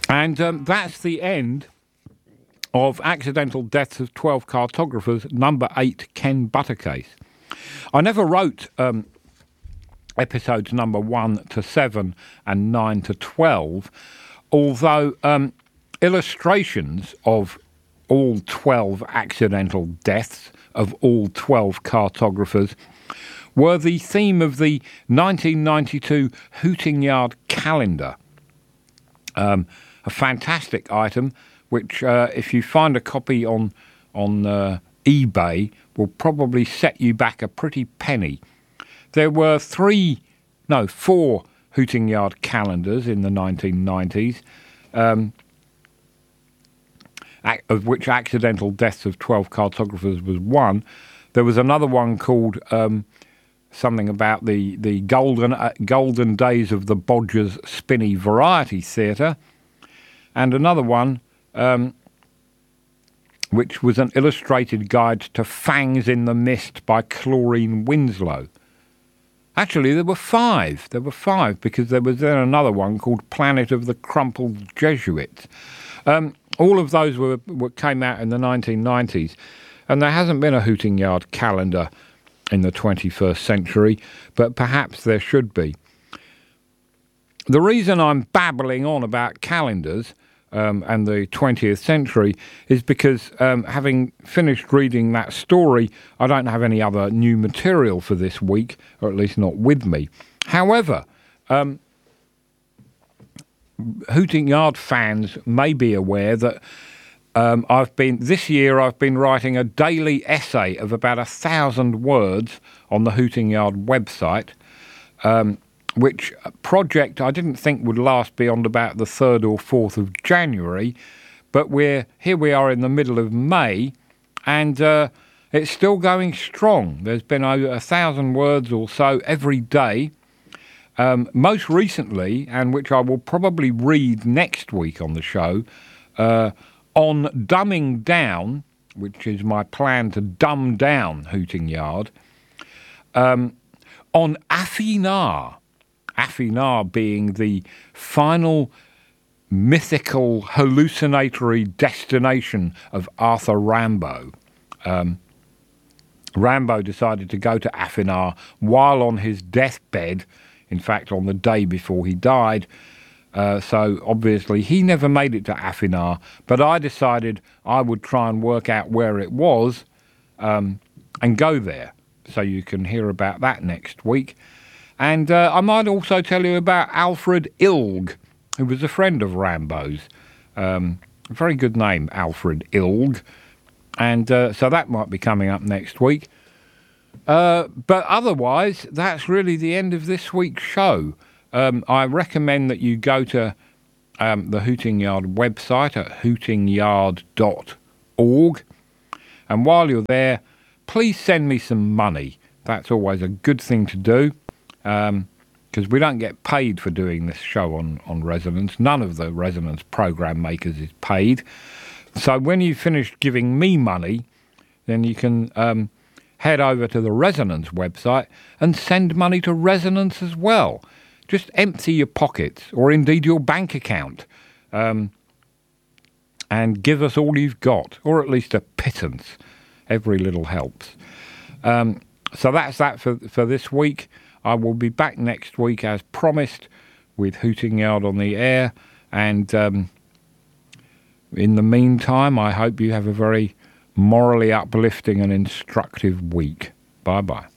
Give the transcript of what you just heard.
And that's the end of Accidental Deaths of 12 Cartographers, number 8, Ken Buttercase. I never wrote episodes number 1 to 7 and 9 to 12, although illustrations of all 12 accidental deaths of all 12 cartographers were the theme of the 1992 Hooting Yard calendar. A fantastic item, which if you find a copy on eBay, will probably set you back a pretty penny. There were 4 Hooting Yard calendars in the 1990s, of which Accidental Deaths of 12 Cartographers was one. There was another one called something about the golden days of the Bodgers Spinney Variety Theatre, and another one which was an illustrated guide to Fangs in the Mist by Chlorine Winslow. Actually, there were 5. There were 5 because there was then another one called Planet of the Crumpled Jesuits. All of those came out in the 1990s, and there hasn't been a Hooting Yard calendar in the 21st century, but perhaps there should be. The reason I'm babbling on about calendars and the 20th century is because having finished reading that story, I don't have any other new material for this week, or at least not with me. However, Hooting Yard fans may be aware that this year I've been writing a daily essay of about 1,000 words on the Hooting Yard website, which project I didn't think would last beyond about the 3rd or 4th of January, but here we are in the middle of May, and it's still going strong. There's been over 1,000 words or so every day. Most recently, and which I will probably read next week on the show, on dumbing down, which is my plan to dumb down Hooting Yard, on Afinar being the final mythical hallucinatory destination of Arthur Rimbaud. Rimbaud decided to go to Afinar while on his deathbed, in fact on the day before he died. So obviously he never made it to Afinar, but I decided I would try and work out where it was and go there. So you can hear about that next week. And I might also tell you about Alfred Ilg, who was a friend of Rimbaud's. A very good name, Alfred Ilg. And so that might be coming up next week. But otherwise, that's really the end of this week's show. I recommend that you go to the Hooting Yard website at hootingyard.org. And while you're there, please send me some money. That's always a good thing to do, because we don't get paid for doing this show on Resonance. None of the Resonance program makers is paid. So when you've finished giving me money, then you can head over to the Resonance website and send money to Resonance as well. Just empty your pockets, or indeed your bank account, and give us all you've got, or at least a pittance. Every little helps. So that's that for this week. I will be back next week, as promised, with Hooting Yard on the air. And in the meantime, I hope you have a very morally uplifting and instructive week. Bye-bye.